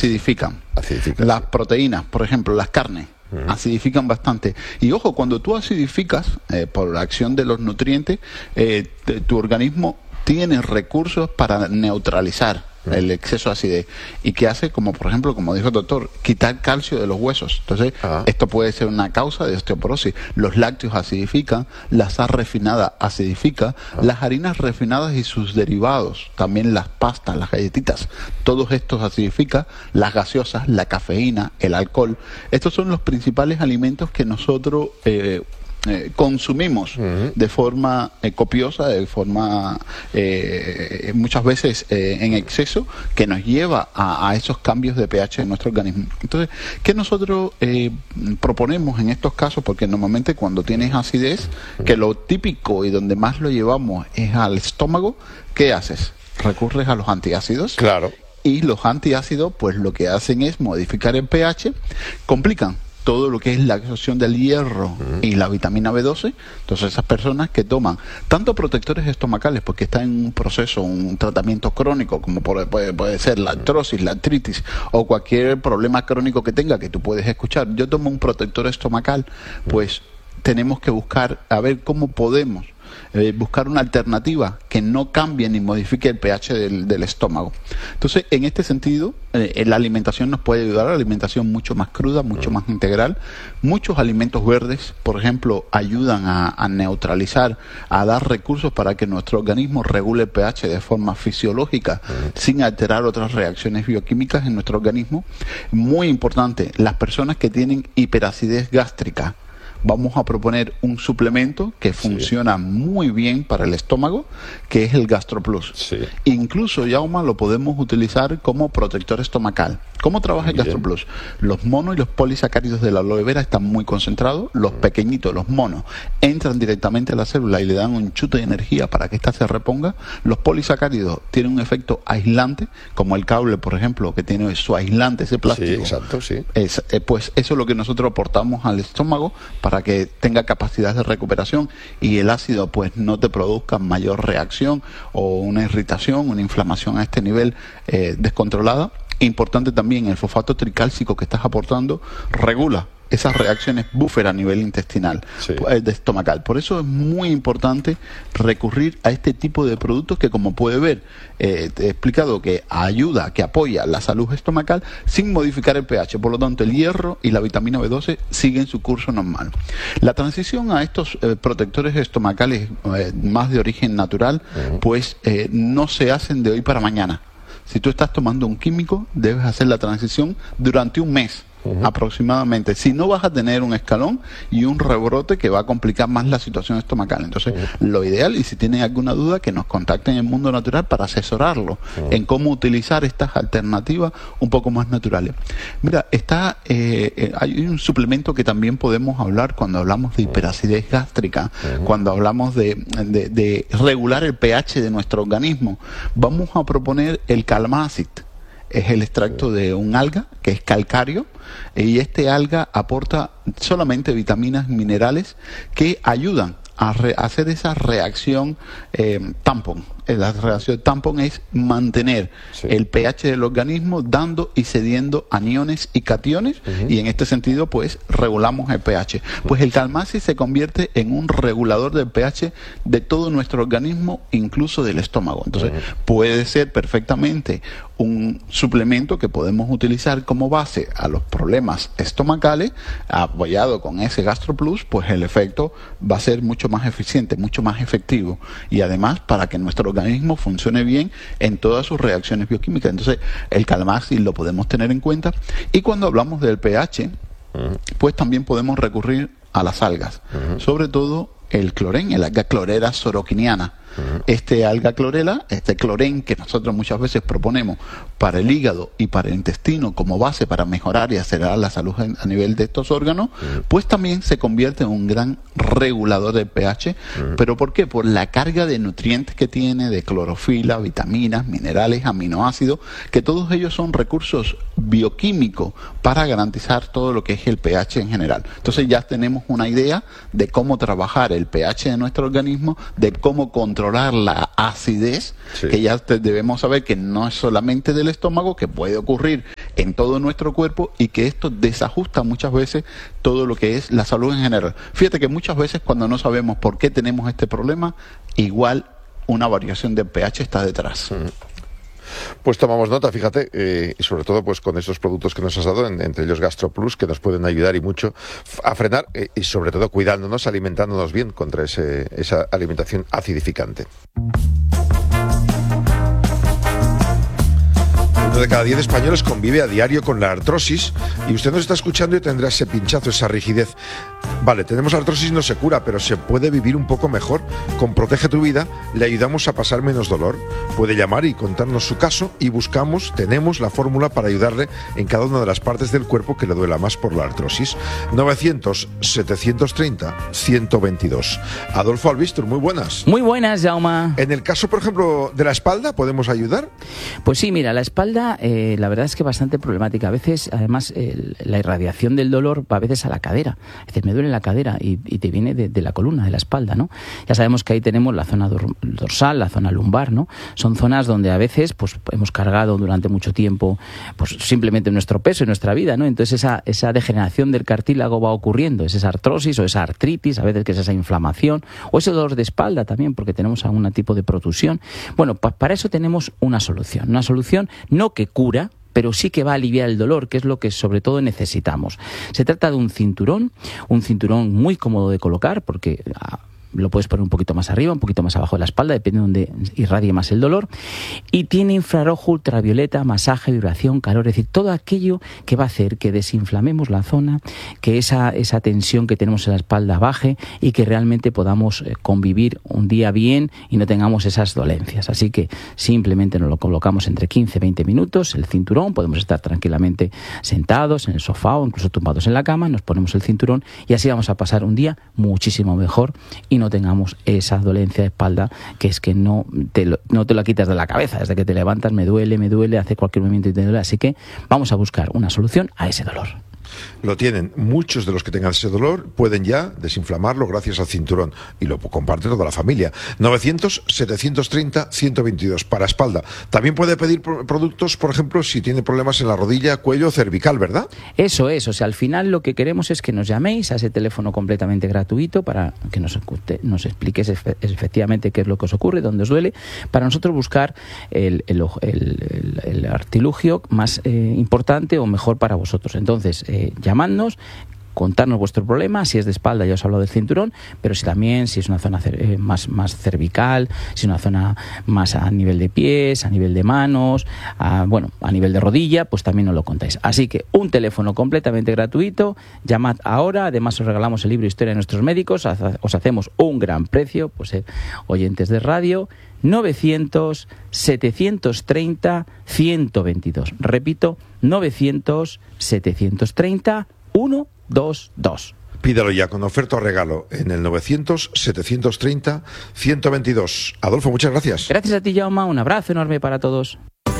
acidifican. Acidifican, Las sí. proteínas, por ejemplo, las carnes, acidifican bastante. Y ojo, cuando tú acidificas, por la acción de los nutrientes, tu organismo tiene recursos para neutralizar el exceso de acidez. ¿Y qué hace? Como por ejemplo, como dijo el doctor, quitar calcio de los huesos. Entonces, esto puede ser una causa de osteoporosis. Los lácteos acidifican, la sal refinada acidifica, las harinas refinadas y sus derivados, también las pastas, las galletitas, todos estos acidifican, las gaseosas, la cafeína, el alcohol. Estos son los principales alimentos que nosotros consumimos de forma copiosa, de forma muchas veces en exceso, que nos lleva a esos cambios de pH en nuestro organismo. Entonces, ¿qué nosotros proponemos en estos casos? Porque normalmente cuando tienes acidez, que lo típico y donde más lo llevamos es al estómago, ¿qué haces? Recurres a los antiácidos. Claro. Y los antiácidos, pues lo que hacen es modificar el pH, complican todo lo que es la absorción del hierro y la vitamina B12. Entonces esas personas que toman tanto protectores estomacales porque está en un proceso, un tratamiento crónico, como puede ser la artrosis, la artritis o cualquier problema crónico que tenga, que tú puedes escuchar, yo tomo un protector estomacal, pues tenemos que buscar a ver cómo podemos buscar una alternativa que no cambie ni modifique el pH del estómago. Entonces, en este sentido, la alimentación nos puede ayudar, la alimentación mucho más cruda, mucho más integral. Muchos alimentos verdes, por ejemplo, ayudan a neutralizar, a dar recursos para que nuestro organismo regule el pH de forma fisiológica, sin alterar otras reacciones bioquímicas en nuestro organismo. Muy importante, las personas que tienen hiperacidez gástrica, vamos a proponer un suplemento que funciona muy bien para el estómago, que es el GastroPlus. Sí. Incluso, Jaume, lo podemos utilizar como protector estomacal. ¿Cómo trabaja el GastroPlus? Los monos y los polisacáridos de la aloe vera están muy concentrados, los pequeñitos, los monos, entran directamente a la célula y le dan un chute de energía para que ésta se reponga. Los polisacáridos tienen un efecto aislante, como el cable, por ejemplo, que tiene su aislante, ese plástico. Sí, exacto, sí. Pues eso es lo que nosotros aportamos al estómago para que tenga capacidad de recuperación y el ácido pues no te produzca mayor reacción o una irritación, una inflamación a este nivel descontrolada. Importante también, el fosfato tricálcico que estás aportando regula esas reacciones buffer a nivel intestinal, estomacal. Por eso es muy importante recurrir a este tipo de productos que, como puede ver, te he explicado que ayuda, que apoya la salud estomacal sin modificar el pH. Por lo tanto, el hierro y la vitamina B12 siguen su curso normal. La transición a estos protectores estomacales más de origen natural, pues no se hacen de hoy para mañana. Si tú estás tomando un químico, debes hacer la transición durante un mes aproximadamente. Si no, vas a tener un escalón y un rebrote que va a complicar más la situación estomacal. Entonces, lo ideal, y si tienen alguna duda, que nos contacten en el Mundo Natural para asesorarlo en cómo utilizar estas alternativas un poco más naturales. Mira, hay un suplemento que también podemos hablar cuando hablamos de hiperacidez gástrica, cuando hablamos de regular el pH de nuestro organismo. Vamos a proponer el Calmacid. Es el extracto de un alga que es calcario, y este alga aporta solamente vitaminas, minerales que ayudan a hacer esa reacción tampón. La reacción tampón es mantener el pH del organismo dando y cediendo aniones y cationes, y en este sentido pues regulamos el pH. Pues el Calmacid se convierte en un regulador del pH de todo nuestro organismo, incluso del estómago. Entonces puede ser perfectamente un suplemento que podemos utilizar como base a los problemas estomacales, apoyado con ese GastroPlus, pues el efecto va a ser mucho más eficiente, mucho más efectivo, y además para que nuestro organismo funcione bien en todas sus reacciones bioquímicas. Entonces el Calmacid lo podemos tener en cuenta, y cuando hablamos del pH, pues también podemos recurrir a las algas, sobre todo el clorén, el alga clorera soroquiniana. Este alga clorela, este clorén que nosotros muchas veces proponemos para el hígado y para el intestino como base para mejorar y acelerar la salud a nivel de estos órganos, pues también se convierte en un gran regulador del pH. ¿Pero por qué? Por la carga de nutrientes que tiene, de clorofila, vitaminas, minerales, aminoácidos, que todos ellos son recursos bioquímicos para garantizar todo lo que es el pH en general. Entonces ya tenemos una idea de cómo trabajar el pH de nuestro organismo, de cómo controlar la acidez, que ya debemos saber que no es solamente del estómago, que puede ocurrir en todo nuestro cuerpo y que esto desajusta muchas veces todo lo que es la salud en general. Fíjate que muchas veces cuando no sabemos por qué tenemos este problema, igual una variación del pH está detrás. Pues tomamos nota, fíjate, y sobre todo pues con estos productos que nos has dado, entre ellos GastroPlus, que nos pueden ayudar y mucho a frenar, y sobre todo cuidándonos, alimentándonos bien contra esa alimentación acidificante. 1 de cada 10 españoles convive a diario con la artrosis, y usted nos está escuchando y tendrá ese pinchazo, esa rigidez. Vale, tenemos artrosis, no se cura, pero se puede vivir un poco mejor. Con Protege tu Vida le ayudamos a pasar menos dolor. Puede llamar y contarnos su caso y tenemos la fórmula para ayudarle en cada una de las partes del cuerpo que le duela más por la artrosis. 900-730-122. Adolfo Albistur, muy buenas. Muy buenas, Jaume. En el caso, por ejemplo, de la espalda, ¿podemos ayudar? Pues sí, mira, la espalda, la verdad es que bastante problemática. A veces, además, la irradiación del dolor va a veces a la cadera. Es decir, me duele la cadera y te viene de la columna, de la espalda, ¿no? Ya sabemos que ahí tenemos la zona dorsal, la zona lumbar, ¿no? Son zonas donde a veces pues hemos cargado durante mucho tiempo pues simplemente nuestro peso y nuestra vida, ¿no? Entonces esa degeneración del cartílago va ocurriendo, es esa artrosis o esa artritis, a veces que es esa inflamación, o ese dolor de espalda también, porque tenemos algún tipo de protusión. Bueno, pues para eso tenemos una solución no que cura, pero sí que va a aliviar el dolor, que es lo que sobre todo necesitamos. Se trata de un cinturón muy cómodo de colocar, porque lo puedes poner un poquito más arriba, un poquito más abajo de la espalda, depende de donde irradie más el dolor, y tiene infrarrojo, ultravioleta, masaje, vibración, calor, es decir, todo aquello que va a hacer que desinflamemos la zona, que esa tensión que tenemos en la espalda baje y que realmente podamos convivir un día bien y no tengamos esas dolencias. Así que simplemente nos lo colocamos entre 15 y 20 minutos, el cinturón, podemos estar tranquilamente sentados en el sofá o incluso tumbados en la cama, nos ponemos el cinturón y así vamos a pasar un día muchísimo mejor y no tengamos esa dolencia de espalda que es que no te la quitas de la cabeza. Desde que te levantas me duele, hace cualquier movimiento y te duele. Así que vamos a buscar una solución a ese dolor. Lo tienen. Muchos de los que tengan ese dolor pueden ya desinflamarlo gracias al cinturón y lo comparte toda la familia. 900-730-122 para espalda. También puede pedir productos, por ejemplo, si tiene problemas en la rodilla, cuello, cervical, ¿verdad? Eso es. O sea, al final lo que queremos es que nos llaméis a ese teléfono completamente gratuito para que nos expliques efectivamente qué es lo que os ocurre, dónde os duele, para nosotros buscar el artilugio más importante o mejor para vosotros. Entonces, llamadnos, contarnos vuestro problema. Si es de espalda, ya os he hablado del cinturón, pero si es una zona más cervical, si es una zona más a nivel de pies, a nivel de manos, a nivel de rodilla, pues también nos lo contáis. Así que un teléfono completamente gratuito, llamad ahora, además os regalamos el libro Historia de nuestros médicos, os hacemos un gran precio, pues oyentes de radio, 900-730-122. Repito, 900-730-122. Pídalo ya con oferta o regalo en el 900-730-122. Adolfo, muchas gracias. Gracias a ti, Jaume. Un abrazo enorme para todos.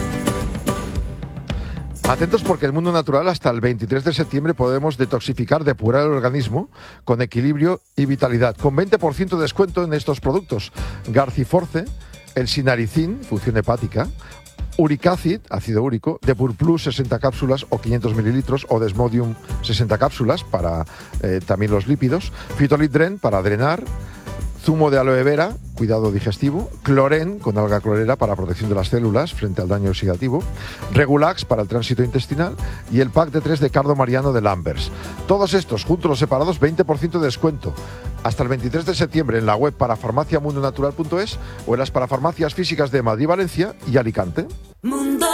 Atentos porque el mundo natural hasta el 23 de septiembre podemos detoxificar, depurar el organismo con equilibrio y vitalidad. Con 20% de descuento en estos productos. Garciforce, el sinaricin, función hepática, Uricacid, ácido úrico, Depurplus 60 cápsulas o 500 mililitros o Desmodium 60 cápsulas para también los lípidos, Fitolitdren para drenar, zumo de aloe vera, cuidado digestivo, Cloren con alga clorera para protección de las células frente al daño oxidativo, Regulax para el tránsito intestinal y el pack de 3 de Cardo Mariano de Lambers. Todos estos, juntos o separados, 20% de descuento. Hasta el 23 de septiembre en la web parafarmaciamundonatural.es o en las parafarmacias físicas de Madrid, Valencia y Alicante.